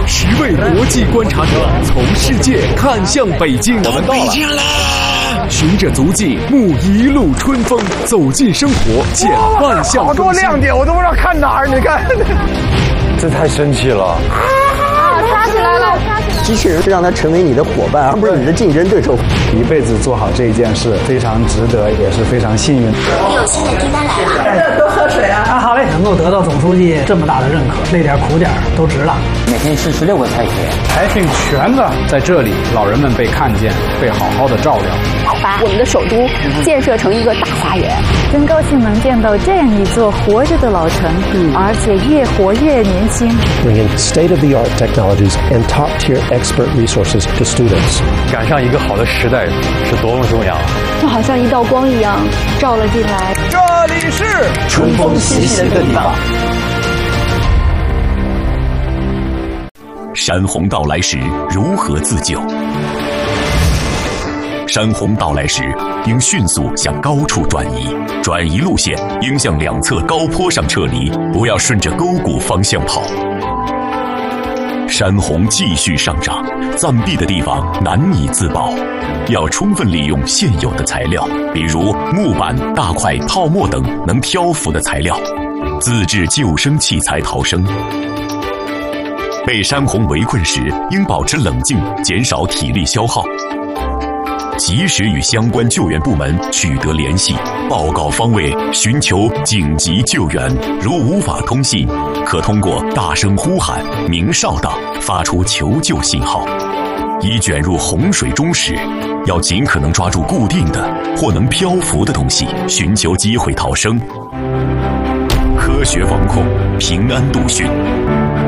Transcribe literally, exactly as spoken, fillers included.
十位国际观察者从世界看向北京， 我们到了。 循着足迹，沐一路春风，走进生活，见万象更新。 好多亮点，我都不知道看哪儿。你看，这太神奇了！ 啊，杀起来了！杀起来了！ 机器人是让它成为你的伙伴，而不是你的竞争对手。 一辈子做好这一件事，非常值得，也是非常幸运。 有新的订单来了， 多喝水啊！啊，好嘞，能够得到总书记这么大的认可，累点苦点都值了。 每天吃十六个菜品， 还挺全的。在这里，老人们被看见，被好好的照料。 把我们的首都建设成一个大花园， 真高兴能见到这样一座活着的老城，嗯、而且越活越年轻。 Bringing state-of-the-art technologies and top-tier expert resources to students。 赶上一个好的时代是多么重要啊！ 就好像一道光一样照了进来。 这里是春风习习的地方。 山洪到来时如何自救？山洪到来时，应迅速向高处转移，转移路线应向两侧高坡上撤离，不要顺着沟谷方向跑。山洪继续上涨，暂避的地方难以自保，要充分利用现有的材料，比如木板、大块泡沫等能漂浮的材料，自制救生器材逃生。被山洪围困时，应保持冷静，减少体力消耗。及时与相关救援部门取得联系，报告方位，寻求紧急救援。如无法通信，可通过大声呼喊、鸣哨等发出求救信号。已卷入洪水中时，要尽可能抓住固定的或能漂浮的东西，寻求机会逃生。科学防控，平安度汛。